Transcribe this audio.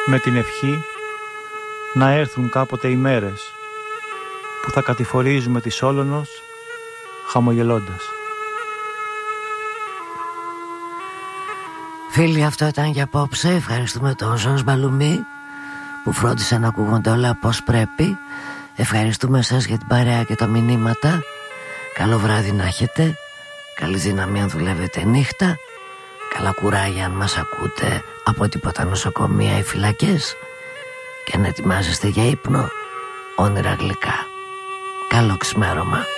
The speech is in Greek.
με την ευχή να έρθουν κάποτε οι μέρες που θα κατηφορίζουμε τη Σόλωνος χαμογελώντας. Φίλοι, αυτό ήταν για απόψε. Ευχαριστούμε τον Ζορζ Μπαλουμή που φρόντισε να ακούγονται όλα πως πρέπει. Ευχαριστούμε εσάς για την παρέα και τα μηνύματα. Καλό βράδυ να έχετε. Καλή δύναμη αν δουλεύετε νύχτα. Καλά κουράγια αν μας ακούτε από τίποτα νοσοκομεία ή φυλακές. Και να ετοιμάζεστε για ύπνο. Όνειρα γλυκά. Καλό ξημέρωμα.